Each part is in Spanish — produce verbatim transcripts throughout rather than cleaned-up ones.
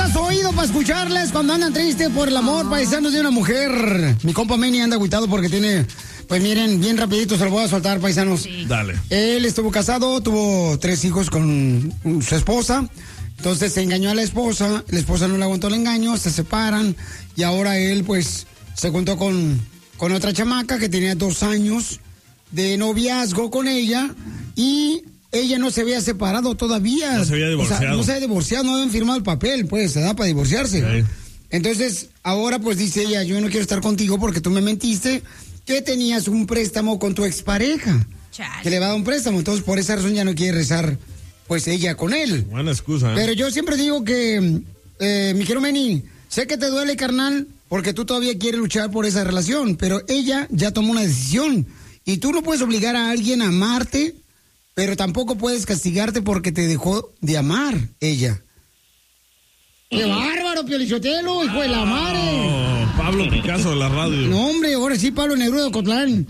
más oído para escucharles cuando andan tristes por el amor, paisanos, de una mujer. Mi compa Manny anda agüitado porque tiene, pues miren, bien rapidito se lo voy a soltar, paisanos. Sí. Dale. Él estuvo casado, tuvo tres hijos con su esposa. Entonces se engañó a la esposa, la esposa no le aguantó el engaño, se separan y ahora él pues se juntó con, con otra chamaca que tenía dos años de noviazgo con ella y ella no se había separado todavía. No se había divorciado. O sea, no se había divorciado, no habían firmado el papel, pues se da para divorciarse. Okay. Entonces ahora pues dice ella, yo no quiero estar contigo porque tú me mentiste que tenías un préstamo con tu expareja. Chale. Que le va a dar un préstamo, entonces por esa razón ya no quiere rezar pues ella con él. Buena excusa, ¿eh? Pero yo siempre digo que, eh, mi querido Manny, sé que te duele, carnal, porque tú todavía quieres luchar por esa relación, pero ella ya tomó una decisión. Y tú no puedes obligar a alguien a amarte, pero tampoco puedes castigarte porque te dejó de amar ella. ¡Qué bárbaro, Piolichotelo, hijo de la madre! Oh, Pablo Picasso de la radio. No, hombre, ahora sí, Pablo Neruda de Ocotlán.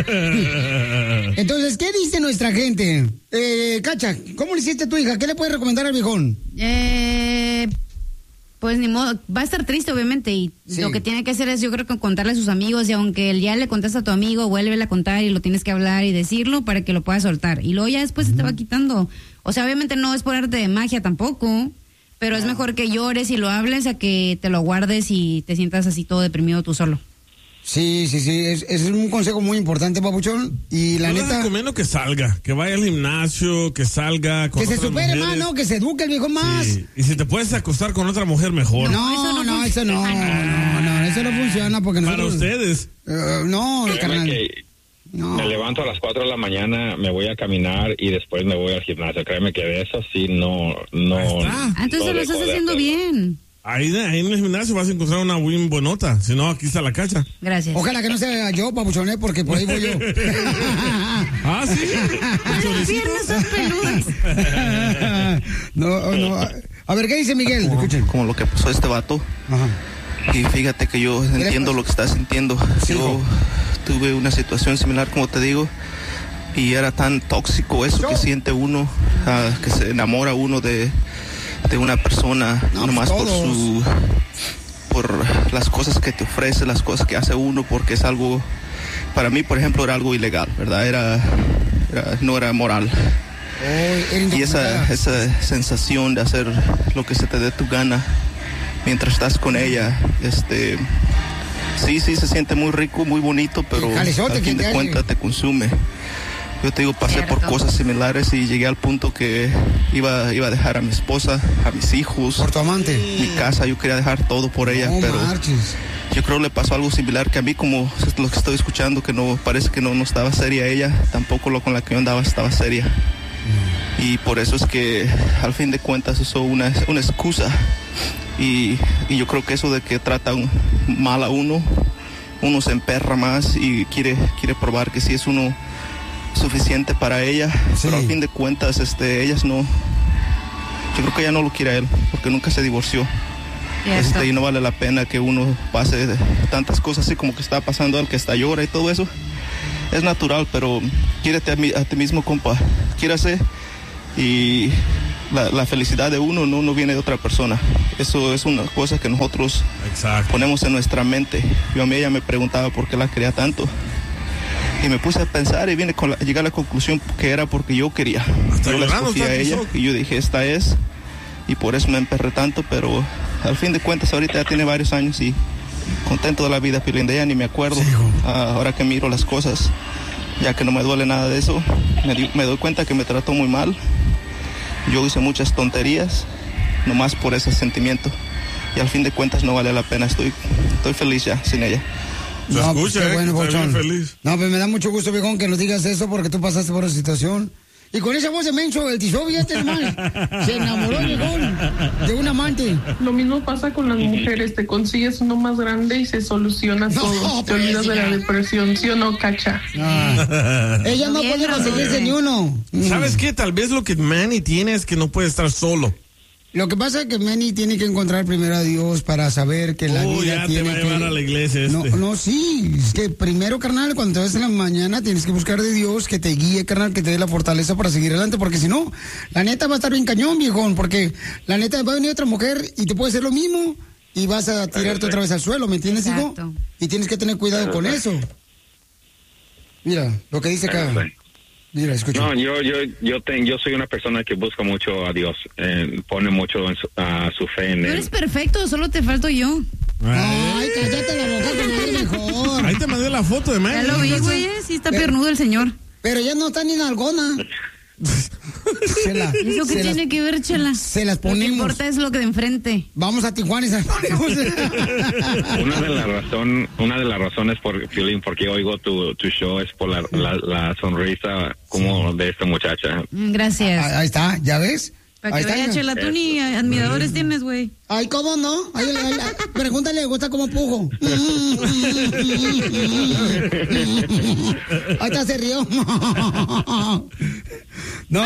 Entonces, ¿qué dice nuestra gente? Eh, Cacha, ¿cómo le hiciste a tu hija? ¿Qué le puedes recomendar al viejón? Eh... Pues ni modo, va a estar triste obviamente y sí. Lo que tiene que hacer es yo creo que contarle a sus amigos y aunque él ya le contaste a tu amigo, vuélvele a contar y lo tienes que hablar y decirlo para que lo puedas soltar y luego ya después uh-huh. se te va quitando. O sea, obviamente no es por arte de magia tampoco, pero no. Es mejor que llores y lo hables a que te lo guardes y te sientas así todo deprimido tú solo. Sí, sí, sí, es, es un consejo muy importante, papuchón, y la Yo neta... le recomiendo que salga, que vaya al gimnasio, que salga con que se otras supere mujeres. más, ¿no? Que se eduque el viejo más. Sí. Y si te puedes acostar con otra mujer, mejor. No, eso no, no, eso no, no, no, eso no funciona porque Para nosotros... ustedes. Uh, no, carnal. Que no. Me levanto a las cuatro de la mañana, me voy a caminar y después me voy al gimnasio. Créeme que de eso sí no... no ah, entonces no lo estás haciendo bien. Ahí, ahí en el gimnasio vas a encontrar una win buenota. Si no, aquí está la Cacha. Gracias. Ojalá que no sea yo, papuchoné, porque por ahí voy yo. Ah, sí. Las piernas son peludas. No, no. A ver, ¿qué dice Miguel? Como, Escuchen. como lo que pasó a este vato. Ajá. Y fíjate que yo entiendo lo que estás sintiendo. Sí, yo tuve una situación similar, como te digo. Y era tan tóxico eso que siente uno, uh, que se enamora uno de... de una persona, no, nomás por su por las cosas que te ofrece, las cosas que hace uno, porque es algo, para mí por ejemplo era algo ilegal, ¿verdad? Era, era no era moral. Oh, y esa, esa sensación de hacer lo que se te dé tu gana mientras estás con ella, este sí, sí se siente muy rico, muy bonito, pero al fin de cuentas te consume. Yo te digo, pasé Cierto. por cosas similares y llegué al punto que iba, iba a dejar a mi esposa, a mis hijos. ¿Por tu amante? Mi casa, yo quería dejar todo por ella, no, pero marches. Yo creo que le pasó algo similar que a mí, como lo que estoy escuchando, que no parece que no, no estaba seria ella, tampoco lo con la que yo andaba estaba seria. Mm. Y por eso es que al fin de cuentas eso es una, una excusa. Y, y yo creo que eso de que tratan mal a uno, uno se emperra más y quiere, quiere probar que sí es uno suficiente para ella, sí. Pero al fin de cuentas este ellas no, yo creo que ella no lo quiere a él porque nunca se divorció. Este, y no vale la pena que uno pase tantas cosas así como que está pasando al que está llora y todo eso. Es natural, pero quiérete a, mi, a ti mismo, compa, quiérase, y la, la felicidad de uno no, no viene de otra persona. Eso es una cosa que nosotros Exacto. ponemos en nuestra mente. Yo a mí ella me preguntaba por qué la quería tanto. Y me puse a pensar y vine con la, llegué a la conclusión que era porque yo quería. Hasta yo la escogí a ella y yo dije, esta es. Y por eso me emperré tanto, pero al fin de cuentas ahorita ya tiene varios años y contento de la vida, Pilín, de ella ni me acuerdo. Sí, uh, ahora que miro las cosas, ya que no me duele nada de eso, me, di, me doy cuenta que me trató muy mal. Yo hice muchas tonterías, nomás por ese sentimiento. Y al fin de cuentas no vale la pena, estoy, estoy feliz ya sin ella. Se no, escucha, pues, eh, bueno, Bochón. Feliz. No, pues me da mucho gusto, viejón, que nos digas eso porque tú pasaste por esa situación. Y con esa voz de menso, el tizó, fíjate, hermano. Se enamoró, viejón, de un amante. Lo mismo pasa con las mujeres. Te consigues uno más grande y se soluciona no, todo. Te olvidas de la depresión, ¿sí o no, Cacha? Ah. Ella no puede conseguirse ni uno. ¿Sabes qué? Tal vez lo que Manny tiene es que no puede estar solo. Lo que pasa es que Manny tiene que encontrar primero a Dios para saber que la oh, vida ya tiene te va a llevar que... a la iglesia este. No, no, sí. Es que primero, carnal, cuando te vas en la mañana tienes que buscar de Dios que te guíe, carnal, que te dé la fortaleza para seguir adelante, porque si no, la neta va a estar bien cañón, viejón, porque la neta va a venir otra mujer y te puede hacer lo mismo y vas a tirarte otra vez al suelo, ¿me entiendes, hijo? Y tienes que tener cuidado con eso. Mira, lo que dice acá. Mira, escucha. No, yo, yo, yo, te, yo soy una persona que busca mucho a Dios, eh, pone mucho en su, a su fe en Tú él. eres perfecto, solo te falto yo. Ay, cállate la boca, que nadie mejor. Ahí te mandé la foto de Manny. Ya lo vi, güey, eh, sí está piernudo el señor. Pero ya no está ni en algona. Se la, ¿Eso qué tiene las, que ver, Chela? Se las ponemos. Lo que importa es lo que de enfrente. Vamos a Tijuana y se las ponemos. Una de las razón, una de las razones por Piolín, porque oigo tu, tu show es por la, la, la sonrisa como de esta muchacha. Gracias. Ahí está, ¿ya ves? Para que vea, Chela, tú ni admiradores tienes, güey. Ay, ¿cómo no? Ay, ay, ay, pregúntale, ¿le gusta cómo pujo? Ahí está, se rió. No,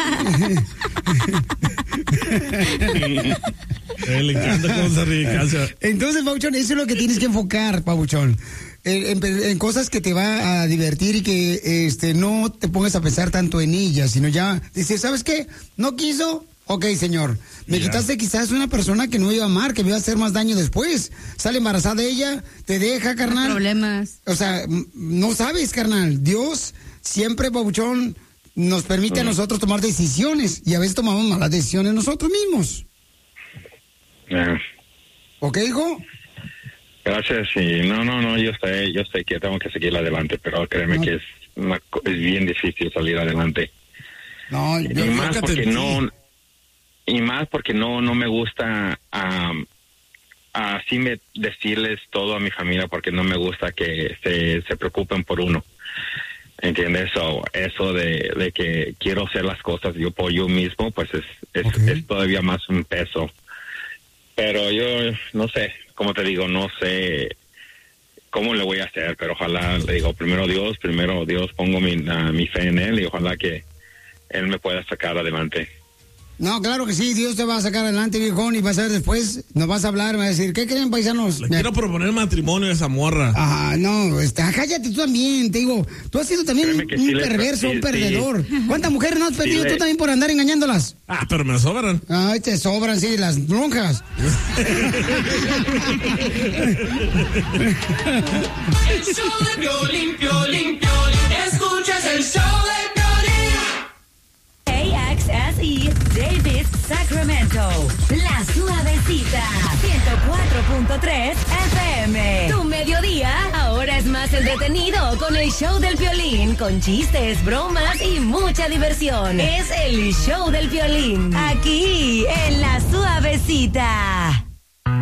eh, le encanta cómo se ríe, casa. Entonces, Pabuchón, eso es lo que tienes que enfocar, Pabuchón. En, en, en cosas que te va a divertir y que este no te pongas a pensar tanto en ellas, sino ya dices, ¿sabes qué? ¿No quiso? Ok, señor. Me yeah. quitaste quizás una persona que no iba a amar, que me iba a hacer más daño después. Sale embarazada de ella, te deja, carnal. No problemas. O sea, no sabes, carnal. Dios siempre, Pabuchón, nos permite mm. a nosotros tomar decisiones y a veces tomamos malas decisiones nosotros mismos. Yeah. ¿Ok, hijo? Gracias, sí. No, no, no, yo sé, yo sé que tengo que seguir adelante, pero créeme no. que es, una, es bien difícil salir adelante. No, y más porque no, y más porque no, no me gusta um, así me decirles todo a mi familia, porque no me gusta que se, se preocupen por uno. ¿Entiendes? So, eso de, de que quiero hacer las cosas yo por yo mismo, pues es, es, okay. es todavía más un peso. Pero yo, no sé, como te digo, no sé cómo le voy a hacer, pero ojalá, le digo, primero Dios, primero Dios, pongo mi, uh, mi fe en Él y ojalá que Él me pueda sacar adelante. No, claro que sí, Dios te va a sacar adelante, viejón, y vas a ver después, nos vas a hablar, me vas a decir, ¿qué creen, paisanos? Le quiero proponer matrimonio a esa morra. Ah, no, está, cállate tú también, te digo, tú has sido también un, un sí perverso, le, un sí, perdedor. Sí. ¿Cuántas mujeres no has perdido sí, tú le... también por andar engañándolas? Ah, pero me sobran. Ay, te sobran, sí, las bronjas. El show de Piolín, Piolín, Piolín, escuchas el show de A X S E Davis, Sacramento. La Suavecita, ciento cuatro punto tres F M. Tu mediodía ahora es más entretenido con el show del Piolín, con chistes, bromas y mucha diversión. Es el show del Piolín, aquí en La Suavecita.